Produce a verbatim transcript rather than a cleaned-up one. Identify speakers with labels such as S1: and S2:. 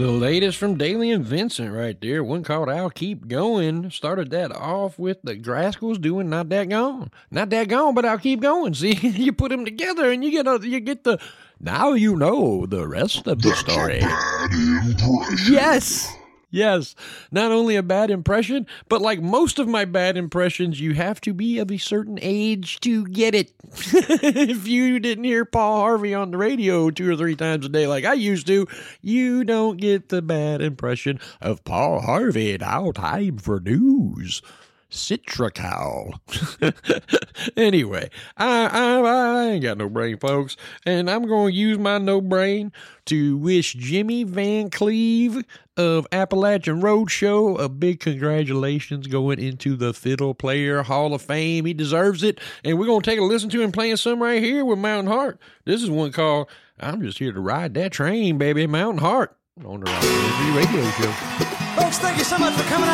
S1: The latest from Daly and Vincent right there. One called I'll Keep Going. Started that off with the Grascals doing Not That Gone. Not That Gone, but I'll keep going. See, you put them together and you get a, you get the, now you know the rest of the
S2: That's
S1: story.
S2: A bad impression.
S1: Yes. Yes, not only a bad impression, but like most of my bad impressions, you have to be of a certain age to get it. If you didn't hear Paul Harvey on the radio two or three times a day like I used to, you don't get the bad impression of Paul Harvey. Now time for news. Citracal. Anyway, I, I I ain't got no brain, folks, and I'm going to use my no brain to wish Jimmy Van Cleve of Appalachian Roadshow a big congratulations going into the Fiddle Player Hall of Fame. He deserves it, and we're going to take a listen to him playing some right here with Mountain Heart. This is one called I'm Just Here to Ride That Train, Baby. Mountain Heart on the Rock Country Radio Show.
S3: Folks, thank you so much for coming out.